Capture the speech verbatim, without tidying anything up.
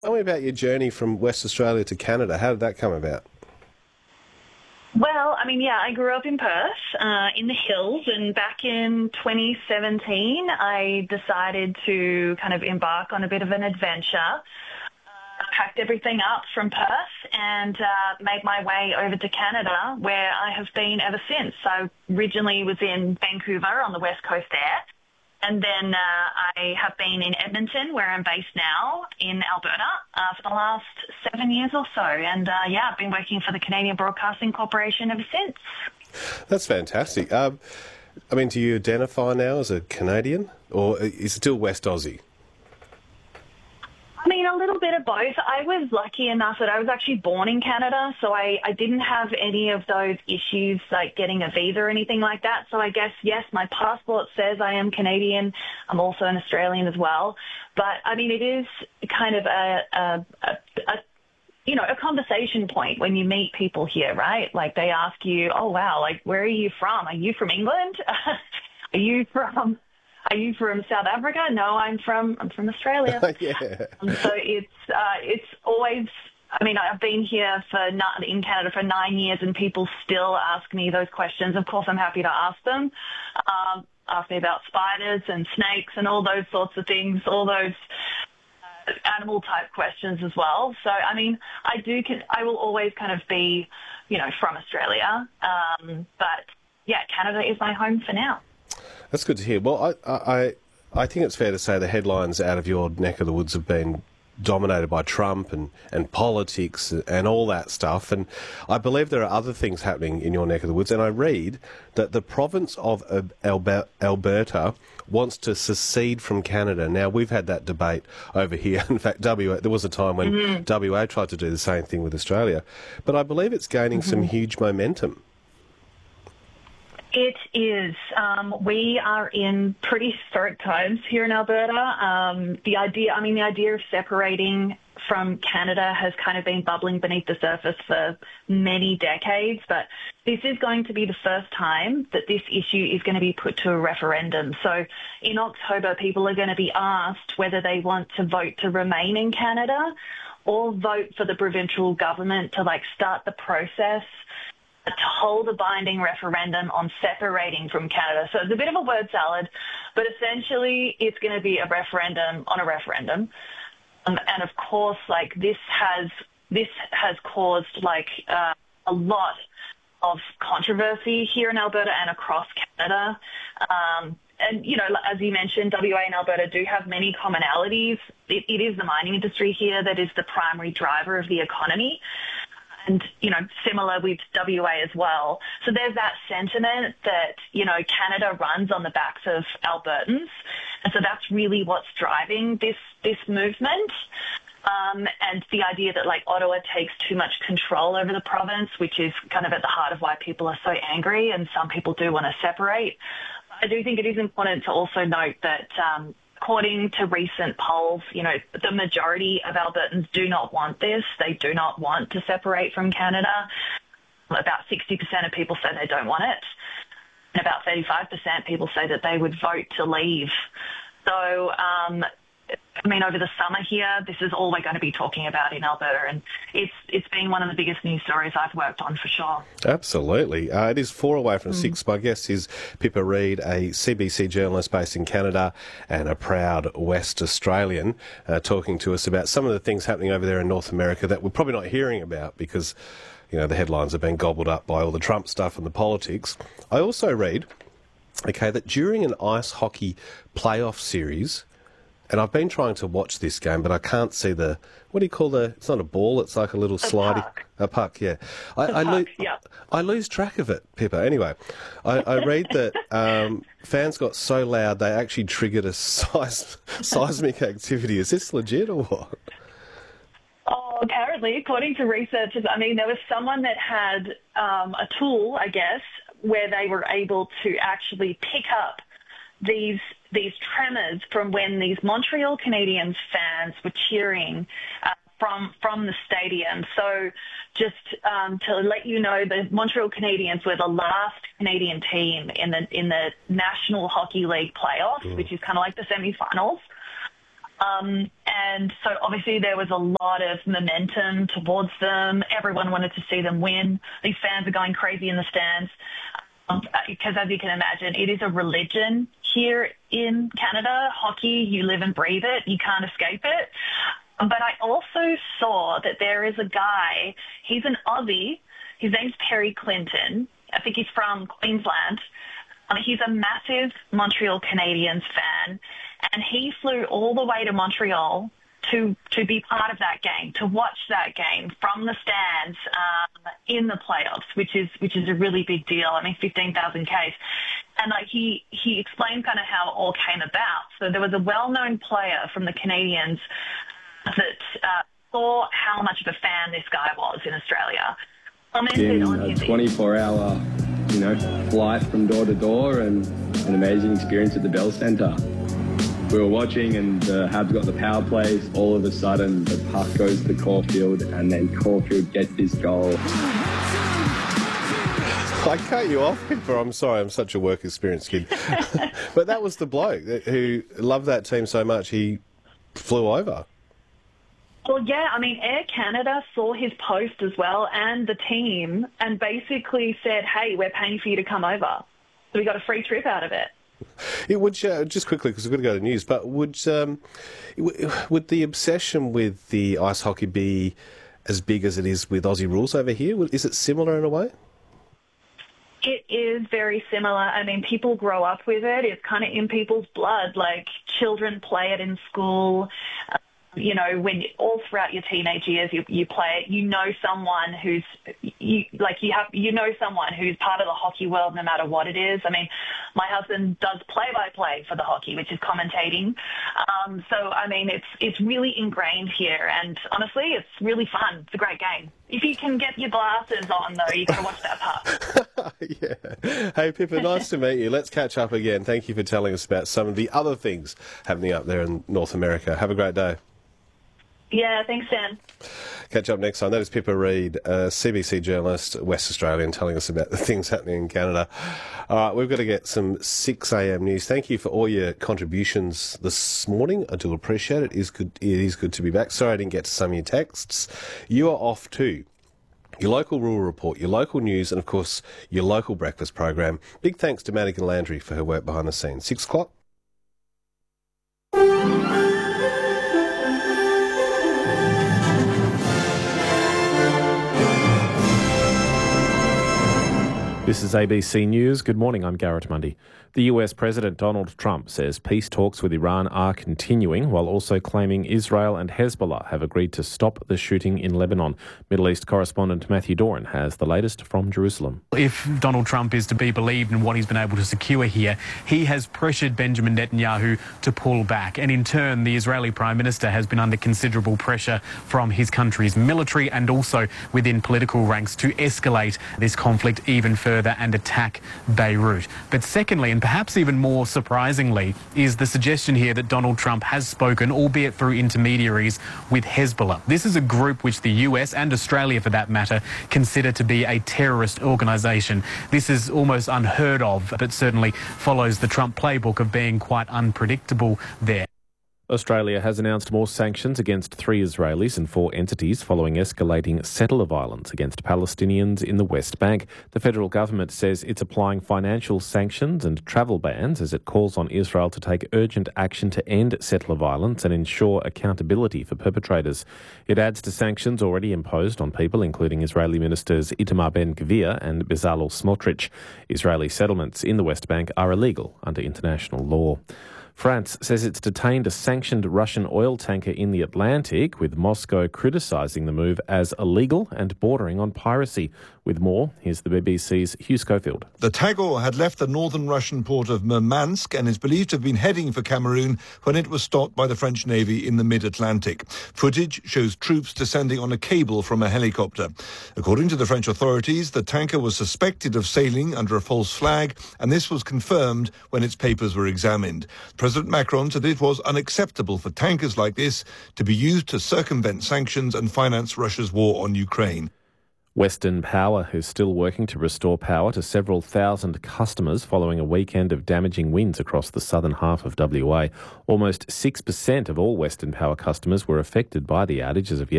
Tell me about your journey from West Australia to Canada. How did that come about? Well, I mean, yeah, I grew up in Perth, uh, in the hills, and back in twenty seventeen, I decided to kind of embark on a bit of an adventure. I packed everything up from Perth and uh, made my way over to Canada, where I have been ever since. So originally was in Vancouver on the west coast there, and then uh, I have been in Edmonton, where I'm based now, in Alberta, uh, for the last seven years or so. And uh, yeah, I've been working for the Canadian Broadcasting Corporation ever since. That's fantastic. Um, I mean, do you identify now as a Canadian, or is it still West Aussie? I mean, a little bit of both. I was lucky enough that I was actually born in Canada, so I, I didn't have any of those issues like getting a visa or anything like that. So I guess, yes, my passport says I am Canadian. I'm also an Australian as well. But, I mean, it is kind of a, a, a, a you know, a conversation point when you meet people here, right? Like they ask you, oh, wow, like, where are you from? Are you from England? Are you from... Are you from South Africa? No, I'm from I'm from Australia. Yeah. Um, so it's uh, it's always. I mean, I've been here for not in Canada for nine years, and people still ask me those questions. Of course, I'm happy to ask them. Um, ask me about spiders and snakes and all those sorts of things, all those uh, animal type questions as well. So, I mean, I do. I will always kind of be, you know, from Australia. Um, but yeah, Canada is my home for now. That's good to hear. Well, I, I, I think it's fair to say the headlines out of your neck of the woods have been dominated by Trump and, and politics and all that stuff. And I believe there are other things happening in your neck of the woods. And I read that the province of Alberta wants to secede from Canada. Now, we've had that debate over here. In fact, W A, there was a time when mm-hmm. W A tried to do the same thing with Australia. But I believe it's gaining mm-hmm. some huge momentum. It is. Um, we are in pretty historic times here in Alberta. Um, the idea, I mean, the idea of separating from Canada has kind of been bubbling beneath the surface for many decades, but this is going to be the first time that this issue is going to be put to a referendum. So in October, people are going to be asked whether they want to vote to remain in Canada or vote for the provincial government to, like, start the process to hold a binding referendum on separating from Canada. So it's a bit of a word salad, but essentially it's going to be a referendum on a referendum. Um, and of course, like this has this has caused like uh, a lot of controversy here in Alberta and across Canada. Um, and, you know, as you mentioned, W A and Alberta do have many commonalities. It, it is the mining industry here that is the primary driver of the economy. And, you know, similar with W A as well. So there's that sentiment that, you know, Canada runs on the backs of Albertans. And so that's really what's driving this, this movement. Um, and the idea that, like, Ottawa takes too much control over the province, which is kind of at the heart of why people are so angry, and some people do want to separate. I do think it is important to also note that, um, according to recent polls, you know, the majority of Albertans do not want this. They do not want to separate from Canada. About sixty percent of people say they don't want it. And about thirty-five percent people say that they would vote to leave. So, um, I mean, over the summer here, this is all we're going to be talking about in Alberta, and it's it's been one of the biggest news stories I've worked on for sure. Absolutely. Uh, it is four away from mm. six. My guest is Pippa Reid, a C B C journalist based in Canada and a proud West Australian, uh, talking to us about some of the things happening over there in North America that we're probably not hearing about because, you know, the headlines have been gobbled up by all the Trump stuff and the politics. I also read, okay, that during an ice hockey playoff series, and I've been trying to watch this game, but I can't see the, what do you call the, it's not a ball, it's like a little a slidey. Puck. A puck, yeah. I, a I, puck, lo- yeah. I lose track of it, Pippa. Anyway, I, I read that um, fans got so loud they actually triggered a seis- seismic activity. Is this legit or what? Oh, apparently, according to researchers, I mean, there was someone that had um, a tool, I guess, where they were able to actually pick up these these tremors from when these Montreal Canadiens fans were cheering uh, from from the stadium. So just um, to let you know, the Montreal Canadiens were the last Canadian team in the in the National Hockey League playoffs, mm. which is kind of like the semi-finals. Um, and so obviously there was a lot of momentum towards them. Everyone wanted to see them win. These fans are going crazy in the stands um, because, as you can imagine, it is a religion here in Canada. Hockey, you live and breathe it. You can't escape it. But I also saw that there is a guy, he's an Aussie. His name's Perry Clinton. I think he's from Queensland. Um, he's a massive Montreal Canadiens fan. And he flew all the way to Montreal to to be part of that game, to watch that game from the stands um, in the playoffs, which is which is a really big deal. I mean, fifteen thousand Ks. And like he he explained kind of how it all came about. So there was a well-known player from the Canadiens that uh, saw how much of a fan this guy was in Australia. Commented on a his twenty-four hour, you know, flight from door to door and an amazing experience at the Bell Centre. We were watching and the Habs got the power plays. All of a sudden, the puck goes to Caulfield and then Caulfield gets this goal. I cut you off, Pippa. I'm sorry, I'm such a work experience kid. But that was the bloke who loved that team so much he flew over. Well, yeah, I mean, Air Canada saw his post as well and the team and basically said, hey, we're paying for you to come over. So we got a free trip out of it. It would uh, just quickly because we've got to go to news. But would um, would the obsession with the ice hockey be as big as it is with Aussie rules over here? Is it similar in a way? It is very similar. I mean, people grow up with it. It's kind of in people's blood. Like children play it in school. Uh, you know, when all throughout your teenage years you, you play it, you know someone who's you like you have you know someone who's part of the hockey world no matter what it is. I mean, my husband does play-by-play for the hockey, which is commentating. Um, so I mean, it's it's really ingrained here, and honestly, it's really fun. It's a great game. If you can get your glasses on, though, you got to watch that part. Yeah. Hey, Pippa, nice to meet you. Let's catch up again. Thank you for telling us about some of the other things happening up there in North America. Have a great day. Yeah, thanks, Dan. Catch up next time. That is Pippa Reid, a C B C journalist, West Australian, telling us about the things happening in Canada. All right, we've got to get some six a m news. Thank you for all your contributions this morning. I do appreciate it. It is good, it is good to be back. Sorry I didn't get to some of your texts. You are off too. Your local rural report, your local news, and of course, your local breakfast program. Big thanks to Madigan Landry for her work behind the scenes. Six o'clock. This is A B C News. Good morning, I'm Garrett Mundy. The U S President Donald Trump says peace talks with Iran are continuing, while also claiming Israel and Hezbollah have agreed to stop the shooting in Lebanon. Middle East correspondent Matthew Doran has the latest from Jerusalem. If Donald Trump is to be believed in what he's been able to secure here, he has pressured Benjamin Netanyahu to pull back. And in turn, the Israeli Prime Minister has been under considerable pressure from his country's military and also within political ranks to escalate this conflict even further and attack Beirut. But secondly, and perhaps even more surprisingly, is the suggestion here that Donald Trump has spoken, albeit through intermediaries, with Hezbollah. This is a group which the U S and Australia, for that matter, consider to be a terrorist organisation. This is almost unheard of, but certainly follows the Trump playbook of being quite unpredictable there. Australia has announced more sanctions against three Israelis and four entities following escalating settler violence against Palestinians in the West Bank. The federal government says it's applying financial sanctions and travel bans as it calls on Israel to take urgent action to end settler violence and ensure accountability for perpetrators. It adds to sanctions already imposed on people, including Israeli ministers Itamar Ben-Gvir and Bezalel Smotrich. Israeli settlements in the West Bank are illegal under international law. France says it's detained a sanctioned Russian oil tanker in the Atlantic, with Moscow criticising the move as illegal and bordering on piracy. With more, here's the B B C's Hugh Schofield. The tanker had left the northern Russian port of Murmansk and is believed to have been heading for Cameroon when it was stopped by the French Navy in the mid-Atlantic. Footage shows troops descending on a cable from a helicopter. According to the French authorities, the tanker was suspected of sailing under a false flag, and this was confirmed when its papers were examined. President Macron said it was unacceptable for tankers like this to be used to circumvent sanctions and finance Russia's war on Ukraine. Western Power is still working to restore power to several thousand customers following a weekend of damaging winds across the southern half of W A. Almost six percent of all Western Power customers were affected by the outage as of yesterday.